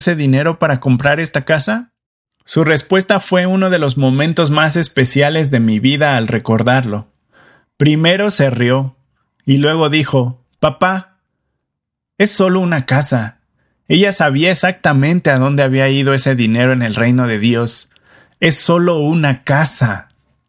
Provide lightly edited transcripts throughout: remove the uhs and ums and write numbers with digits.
ese dinero para comprar esta casa? Su respuesta fue uno de los momentos más especiales de mi vida al recordarlo. Primero se rió y luego dijo: «Papá, es solo una casa». Ella sabía exactamente a dónde había ido ese dinero en el reino de Dios. Es solo una casa.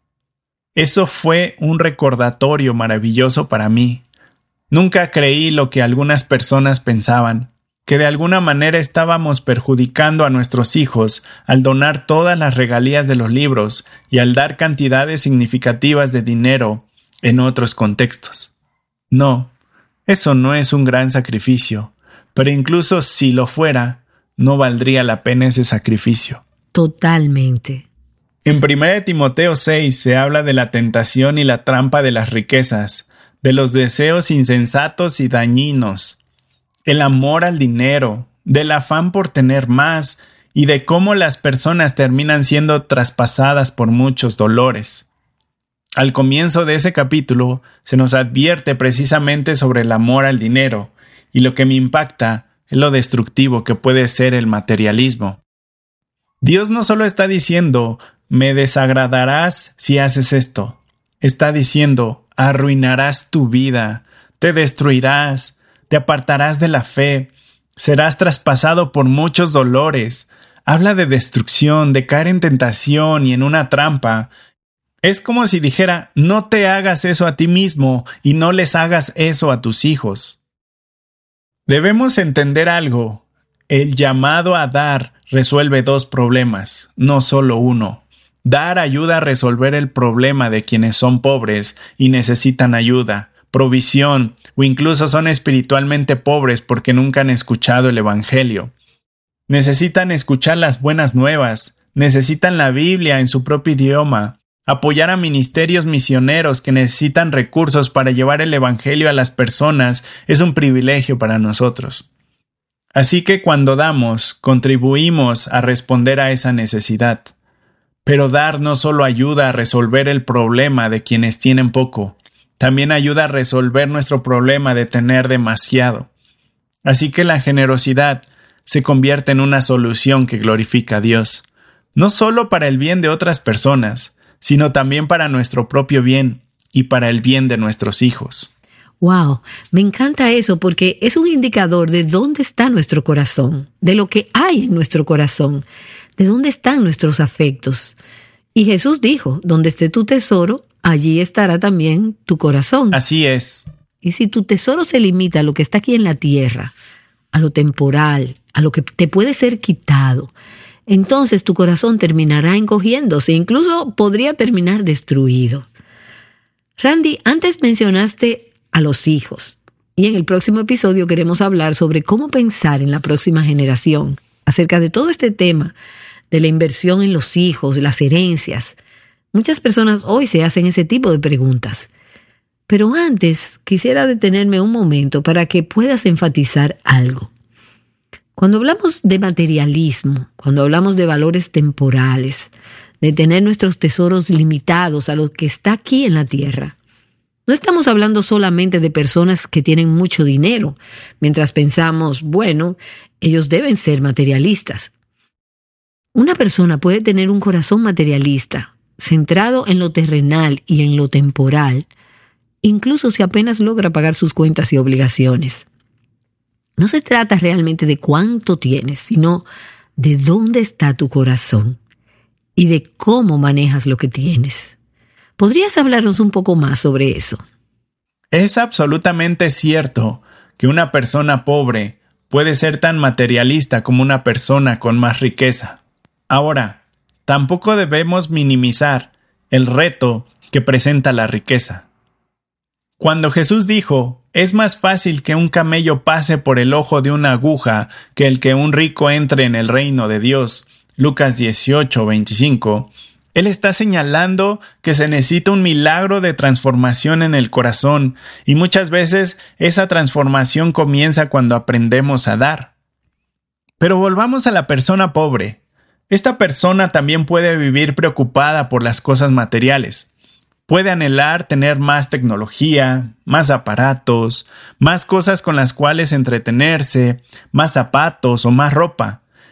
Eso fue un recordatorio maravilloso para mí. Nunca creí lo que algunas personas pensaban, que de alguna manera estábamos perjudicando a nuestros hijos al donar todas las regalías de los libros y al dar cantidades significativas de dinero en otros contextos. No, eso no es un gran sacrificio, pero incluso si lo fuera, no valdría la pena ese sacrificio. Totalmente. En 1 Timoteo 6 se habla de la tentación y la trampa de las riquezas, de los deseos insensatos y dañinos, el amor al dinero, del afán por tener más y de cómo las personas terminan siendo traspasadas por muchos dolores. Al comienzo de ese capítulo se nos advierte precisamente sobre el amor al dinero, y lo que me impacta es lo destructivo que puede ser el materialismo. Dios no solo está diciendo: «Me desagradarás si haces esto». Está diciendo: «Arruinarás tu vida, te destruirás, te apartarás de la fe, serás traspasado por muchos dolores». Habla de destrucción, de caer en tentación y en una trampa. Es como si dijera: no te hagas eso a ti mismo y no les hagas eso a tus hijos. Debemos entender algo. El llamado a dar resuelve dos problemas, no solo uno. Dar ayuda a resolver el problema de quienes son pobres y necesitan ayuda, provisión, o incluso son espiritualmente pobres porque nunca han escuchado el Evangelio. Necesitan escuchar las buenas nuevas, necesitan la Biblia en su propio idioma, apoyar a ministerios misioneros que necesitan recursos para llevar el Evangelio a las personas es un privilegio para nosotros. Así que cuando damos, contribuimos a responder a esa necesidad. Pero dar no solo ayuda a resolver el problema de quienes tienen poco, también ayuda a resolver nuestro problema de tener demasiado. Así que la generosidad se convierte en una solución que glorifica a Dios, no solo para el bien de otras personas, sino también para nuestro propio bien y para el bien de nuestros hijos. Wow, me encanta eso porque es un indicador de dónde está nuestro corazón, de lo que hay en nuestro corazón, de dónde están nuestros afectos. Y Jesús dijo: donde esté tu tesoro, allí estará también tu corazón. Así es. Y si tu tesoro se limita a lo que está aquí en la tierra, a lo temporal, a lo que te puede ser quitado, entonces tu corazón terminará encogiéndose, incluso podría terminar destruido. Randy, antes mencionaste a los hijos, y en el próximo episodio queremos hablar sobre cómo pensar en la próxima generación, acerca de todo este tema de la inversión en los hijos, las herencias. Muchas personas hoy se hacen ese tipo de preguntas. Pero antes quisiera detenerme un momento para que puedas enfatizar algo. Cuando hablamos de materialismo, cuando hablamos de valores temporales, de tener nuestros tesoros limitados a lo que está aquí en la tierra, no estamos hablando solamente de personas que tienen mucho dinero, mientras pensamos, bueno, ellos deben ser materialistas. Una persona puede tener un corazón materialista, centrado en lo terrenal y en lo temporal, incluso si apenas logra pagar sus cuentas y obligaciones. No se trata realmente de cuánto tienes, sino de dónde está tu corazón y de cómo manejas lo que tienes. ¿Podrías hablarnos un poco más sobre eso? Es absolutamente cierto que una persona pobre puede ser tan materialista como una persona con más riqueza. Ahora, tampoco debemos minimizar el reto que presenta la riqueza. Cuando Jesús dijo: «Es más fácil que un camello pase por el ojo de una aguja que el que un rico entre en el reino de Dios», Lucas 18:25, Él está señalando que se necesita un milagro de transformación en el corazón, y muchas veces esa transformación comienza cuando aprendemos a dar. Pero volvamos a la persona pobre. Esta persona también puede vivir preocupada por las cosas materiales. Puede anhelar tener más tecnología, más aparatos, más cosas con las cuales entretenerse, más zapatos o más ropa.